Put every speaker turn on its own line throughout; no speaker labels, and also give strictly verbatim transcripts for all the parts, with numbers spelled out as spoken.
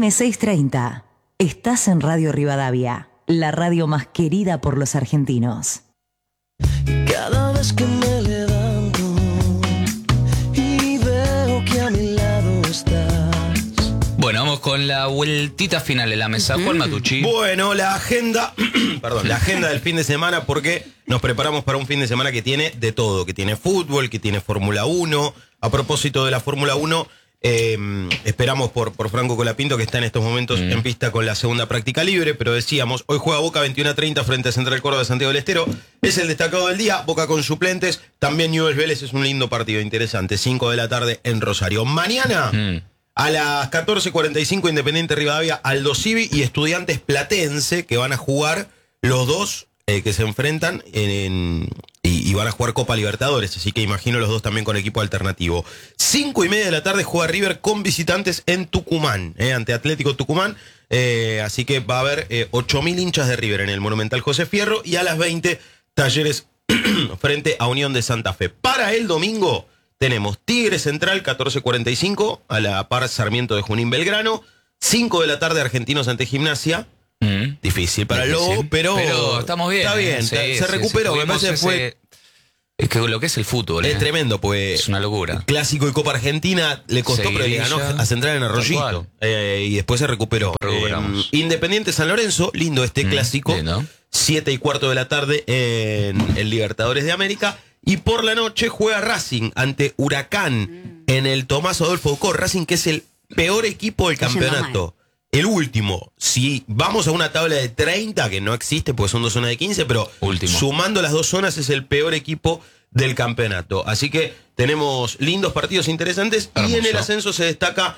M seiscientos treinta. Estás en Radio Rivadavia, la radio más querida por los argentinos.
Cada vez que me levanto y veo que a mi lado estás.
Bueno, vamos con la vueltita final de la mesa. Juan Matucci.
Bueno, la agenda, perdón, la agenda del fin de semana, porque nos preparamos para un fin de semana que tiene de todo, que tiene fútbol, que tiene Fórmula uno. A propósito de la Fórmula uno, eh, esperamos por, por Franco Colapinto, que está en estos momentos mm. en pista con la segunda práctica libre, pero decíamos, hoy juega Boca veintiuno a treinta frente a Central Córdoba de Santiago del Estero. Es el destacado del día, Boca con suplentes. También Newell's Vélez es un lindo partido, interesante. cinco de la tarde en Rosario. Mañana, mm. a las catorce cuarenta y cinco, Independiente Rivadavia, Aldo Civi y Estudiantes Platense, que van a jugar los dos eh, que se enfrentan en... en Y, y van a jugar Copa Libertadores, así que imagino los dos también con equipo alternativo. Cinco y media de la tarde juega River con visitantes en Tucumán, eh, ante Atlético Tucumán. Eh, así que va a haber eh, ocho mil hinchas de River en el Monumental José Fierro. Y a las veinte, Talleres frente a Unión de Santa Fe. Para el domingo tenemos Tigre Central, catorce cuarenta y cinco, a la par Sarmiento de Junín Belgrano. cinco de la tarde, Argentinos ante Gimnasia. Mm. Difícil para el Lobo, pero, pero
estamos bien.
Está bien,
sí,
se
sí,
recuperó.
Sí,
me parece que fue.
Es que lo que es el fútbol.
Es
eh.
tremendo, pues.
Es una locura.
Clásico y Copa Argentina le costó, pero le ganó a Central en Arroyito. Eh, y después se recuperó. Eh, Independiente San Lorenzo, lindo este mm, clásico. Lindo. Siete y cuarto de la tarde en el Libertadores de América. Y por la noche juega Racing ante Huracán mm. en el Tomás Adolfo Ducó. Racing, que es el peor equipo del campeonato. El último, si vamos a una tabla de treinta, que no existe porque son dos zonas de quince, pero último. Sumando las dos zonas es el peor equipo del campeonato. Así que tenemos lindos partidos interesantes. Hermoso. Y en el ascenso se destaca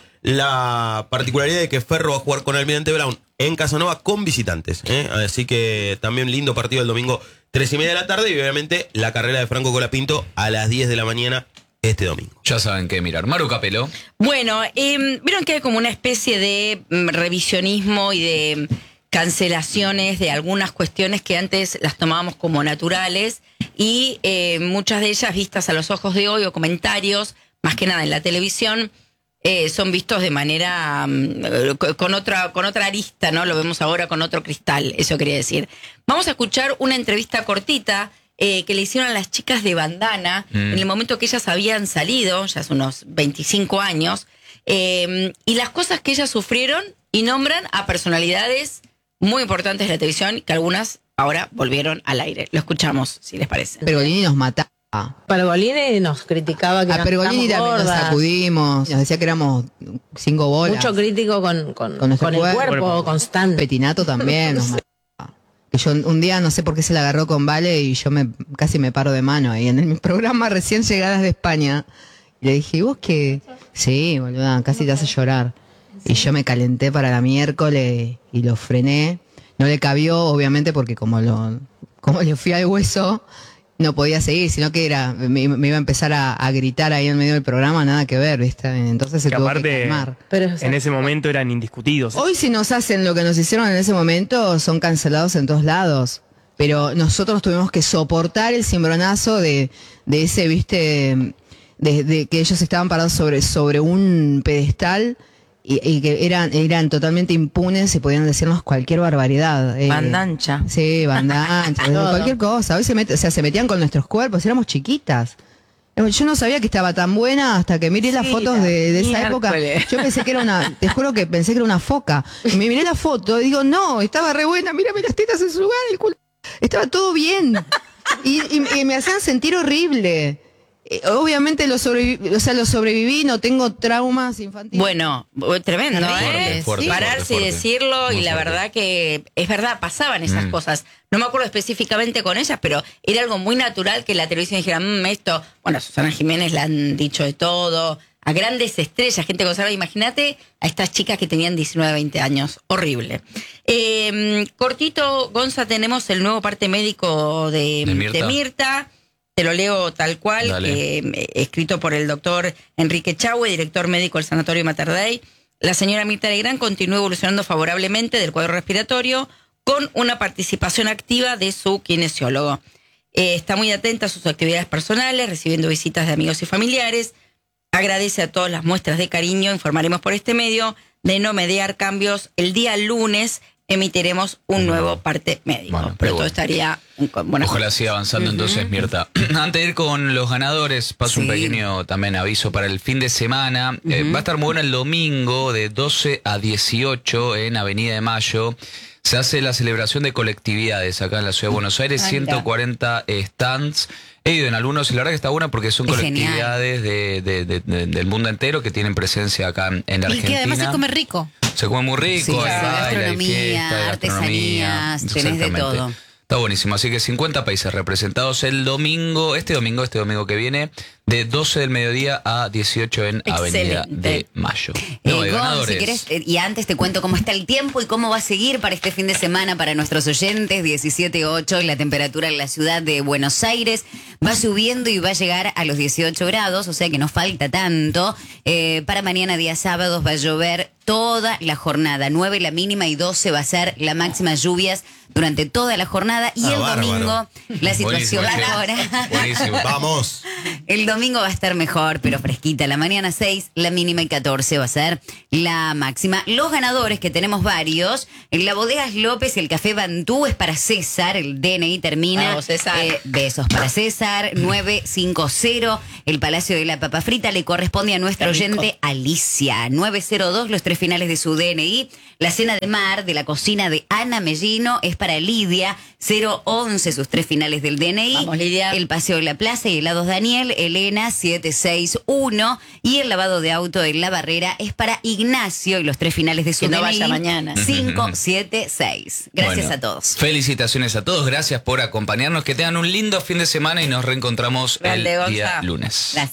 la particularidad de que Ferro va a jugar con Almirante Brown en Casanova con visitantes, ¿eh? Así que también lindo partido el domingo, tres y media de la tarde. Y obviamente la carrera de Franco Colapinto a las diez de la mañana este domingo.
Ya saben qué mirar. Maru Capelo.
Bueno, eh, vieron que hay como una especie de mm, revisionismo y de cancelaciones de algunas cuestiones que antes las tomábamos como naturales y eh, muchas de ellas vistas a los ojos de hoy o comentarios, más que nada en la televisión, eh, son vistos de manera um, con otra con otra arista, ¿no? Lo vemos ahora con otro cristal, eso quería decir. Vamos a escuchar una entrevista cortita Eh, que le hicieron a las chicas de Bandana mm. en el momento que ellas habían salido, ya hace unos veinticinco años, eh, y las cosas que ellas sufrieron, y nombran a personalidades muy importantes de la televisión, que algunas ahora volvieron al aire. Lo escuchamos, si les parece.
Pergolini nos mataba.
Pergolini nos criticaba que
a Pergolini también nos sacudimos, nos decía que éramos cinco bolas.
Mucho crítico con, con, con, con el cuerpo, cuerpo constante.
Petinato también nos mataba. Yo un día no sé por qué se la agarró con Vale y yo me casi me paro de mano ahí en el programa recién llegadas de España. Y le dije, ¿y vos qué? Sí, boluda, casi te hace llorar. Y yo me calenté para la miércoles y lo frené. No le cabió, obviamente, porque como lo como le fui al hueso, no podía seguir, sino que era me, me iba a empezar a, a gritar ahí en medio del programa, nada que ver, ¿viste? Entonces se que tuvo aparte, que calmar.
Pero, o sea, en ese momento eran indiscutidos.
Hoy si nos hacen lo que nos hicieron en ese momento, son cancelados en todos lados. Pero nosotros tuvimos que soportar el cimbronazo de, de ese, ¿viste? De, de que ellos estaban parados sobre, sobre un pedestal y, y que eran eran totalmente impunes y podían decirnos cualquier barbaridad.
Eh, bandancha.
Sí, bandancha, cualquier cosa. Hoy se, met, o sea, se metían con nuestros cuerpos, éramos chiquitas. Yo no sabía que estaba tan buena hasta que miré sí, las fotos de, de esa época. Yo pensé que era una, te juro que pensé que era una foca. Y me miré la foto y digo, no, estaba re buena, mírame las tetas en su lugar, el culo. Estaba todo bien. Y, y, y me hacían sentir horrible. Obviamente lo sobreviví, o sea, lo sobreviví, no tengo traumas infantiles.
Bueno, tremendo, ¿eh?
Fuerte, fuerte,
Pararse
fuerte, fuerte.
y decirlo, Muy y la fuerte. verdad que es verdad, pasaban esas mm. cosas. No me acuerdo específicamente con ellas, pero era algo muy natural que la televisión dijera, mmm, esto, bueno, a Susana Jiménez le han dicho de todo, a grandes estrellas, gente consagrada. Imagínate a estas chicas que tenían diecinueve, veinte años. Horrible. Eh, cortito, Gonza, tenemos el nuevo parte médico de, de Mirta. De Mirta. Te lo leo tal cual, eh, escrito por el doctor Enrique Chahue, director médico del Sanatorio Mater Dei. La señora Mirta Legrand continúa evolucionando favorablemente del cuadro respiratorio con una participación activa de su kinesiólogo. Eh, está muy atenta a sus actividades personales, recibiendo visitas de amigos y familiares. agradece a todas las muestras de cariño. Informaremos por este medio de no mediar cambios. El día lunes emitiremos un nuevo parte médico.
Bueno,
pero
bueno.
todo estaría... Bueno,
Ojalá siga avanzando entonces, Mirta. Antes de ir con los ganadores, paso un
Sí.
pequeño también aviso para el fin de semana. Eh, va a estar muy bueno el domingo de doce a dieciocho en Avenida de Mayo. Se hace la celebración de colectividades acá en la Ciudad de Buenos Aires,
Ah,
ciento cuarenta stands. He ido en algunos y la verdad que está buena porque son
Es
colectividades de, de- de- de- del mundo entero que tienen presencia acá en, en la
Y
Argentina.
que además se come rico.
Se come muy rico,
Sí,
hay
claro.
baile, hay
Gastronomía,
fiesta, hay gastronomía,
artesanías, tenés de
exactamente.
todo.
Está buenísimo, así que cincuenta países representados el domingo, este domingo, este domingo que viene, de doce del mediodía a dieciocho en Avenida
Excelente.
de Mayo.
Eh,
No, de
Gon,
ganadores.
si querés, eh, y antes te cuento cómo está el tiempo y cómo va a seguir para este fin de semana para nuestros oyentes, diecisiete ocho, la temperatura en la ciudad de Buenos Aires va subiendo y va a llegar a los dieciocho grados, o sea que no falta tanto. Eh, para mañana, día sábado, va a llover toda la jornada, nueve la mínima y doce va a ser la máxima lluvias durante toda la jornada. Y
Ah,
el
bárbaro.
domingo, la situación
Buenísimo, che.
ahora...
Buenísimo.
Vamos.
El domingo va a estar mejor, pero fresquita. La mañana seis, la mínima y catorce va a ser la máxima. Los ganadores, que tenemos varios, en la Bodegas López y el Café Bantú es para César, el D N I termina.
Vamos, César.
eh, besos para César, nueve cinco cero. El Palacio de la Papa Frita le corresponde a nuestra
Qué rico.
oyente Alicia, nueve cero dos, los tres finales de su D N I. La cena de mar de la cocina de Ana Mellino es para Lidia, cero once, sus tres finales del D N I.
Vamos, Lidia.
El Paseo de la Plaza y helados Daniel, Elena, siete seis uno. Y el lavado de auto en La Barrera es para Ignacio y los tres finales de su
Que no
D N I.
vaya mañana.
cinco siete seis. Gracias
Bueno,
a todos.
Felicitaciones a todos, gracias por acompañarnos, que tengan un lindo fin de semana y nos reencontramos
Grande,
el
Gonza.
día lunes.
Gracias.